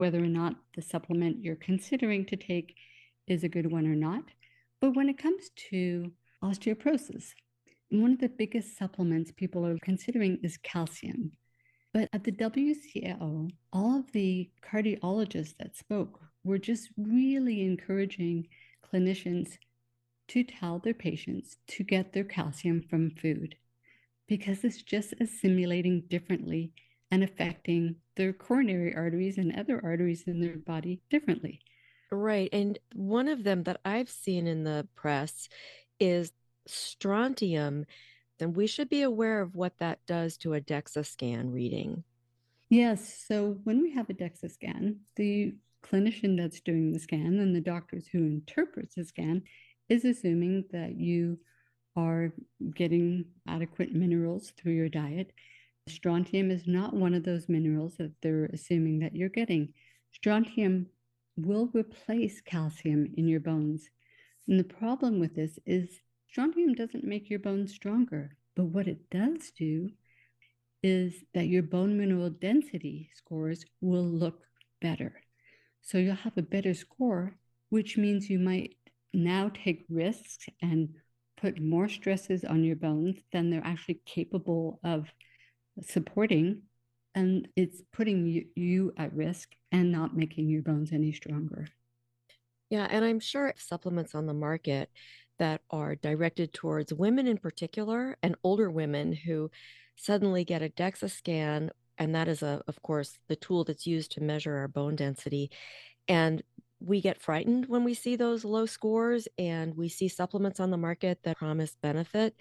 whether or not the supplement you're considering to take is a good one or not. But when it comes to osteoporosis, one of the biggest supplements people are considering is calcium. But at the WCAO, all of the cardiologists that spoke were just really encouraging clinicians to tell their patients to get their calcium from food because it's just assimilating differently and affecting their coronary arteries and other arteries in their body differently. Right. And one of them that I've seen in the press is strontium. Then we should be aware of what that does to a DEXA scan reading. Yes, so when we have a DEXA scan, the clinician that's doing the scan and the doctors who interprets the scan is assuming that you are getting adequate minerals through your diet. Strontium is not one of those minerals that they're assuming that you're getting. Strontium will replace calcium in your bones. And the problem with this is strontium doesn't make your bones stronger, but what it does do is that your bone mineral density scores will look better. So you'll have a better score, which means you might now take risks and put more stresses on your bones than they're actually capable of supporting. And it's putting you at risk and not making your bones any stronger. Yeah, and I'm sure supplements on the market that are directed towards women in particular and older women who suddenly get a DEXA scan. And that is, of course, the tool that's used to measure our bone density. And we get frightened when we see those low scores and we see supplements on the market that promise benefit.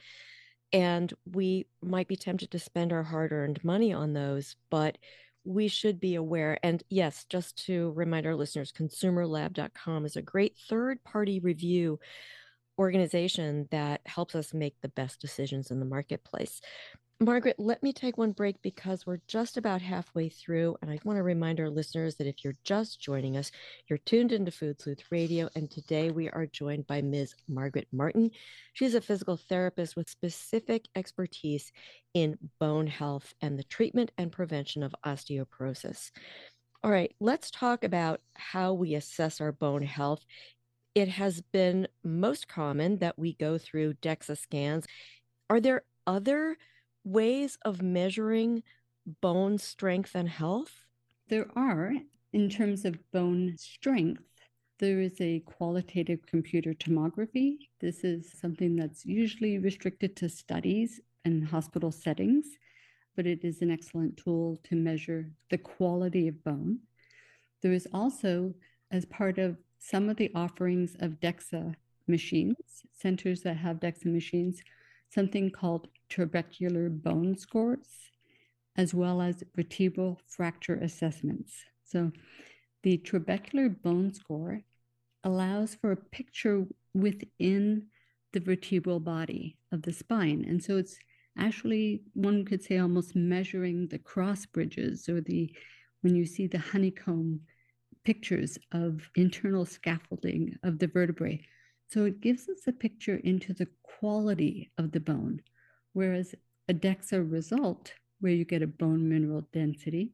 And we might be tempted to spend our hard earned money on those, but we should be aware. And yes, just to remind our listeners, consumerlab.com is a great third party review organization that helps us make the best decisions in the marketplace. Margaret, let me take one break because we're just about halfway through. And I want to remind our listeners that if you're just joining us, you're tuned into Food Sleuth Radio. And today we are joined by Ms. Margaret Martin. She's a physical therapist with specific expertise in bone health and the treatment and prevention of osteoporosis. All right, let's talk about how we assess our bone health. It has been most common that we go through DEXA scans. Are there other ways of measuring bone strength and health? There are, in terms of bone strength, there is a qualitative computer tomography. This is something that's usually restricted to studies and hospital settings, but it is an excellent tool to measure the quality of bone. There is also, as part of some of the offerings of DEXA machines, centers that have DEXA machines, something called trabecular bone scores, as well as vertebral fracture assessments. So the trabecular bone score allows for a picture within the vertebral body of the spine. And so it's actually, one could say, almost measuring the cross bridges or when you see the honeycomb pictures of internal scaffolding of the vertebrae. So it gives us a picture into the quality of the bone, whereas a DEXA result, where you get a bone mineral density,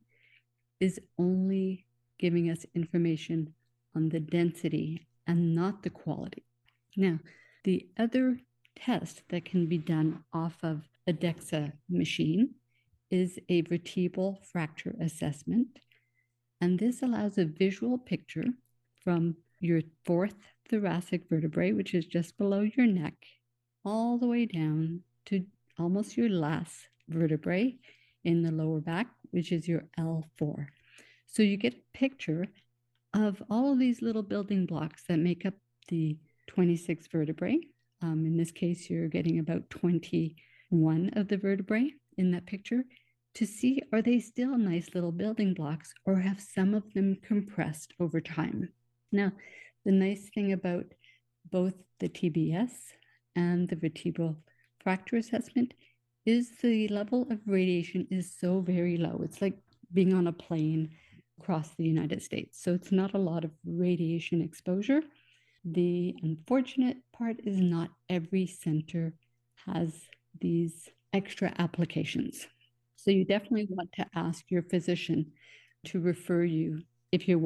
is only giving us information on the density and not the quality. Now, the other test that can be done off of a DEXA machine is a vertebral fracture assessment. And this allows a visual picture from your fourth thoracic vertebrae, which is just below your neck, all the way down to almost your last vertebrae in the lower back, which is your L4. So you get a picture of all of these little building blocks that make up the 26 vertebrae. In this case, you're getting about 21 of the vertebrae in that picture to see, are they still nice little building blocks or have some of them compressed over time? Now, the nice thing about both the TBS and the vertebral fracture assessment is the level of radiation is so very low. It's like being on a plane across the United States. So it's not a lot of radiation exposure. The unfortunate part is not every center has these extra applications. So you definitely want to ask your physician to refer you if you're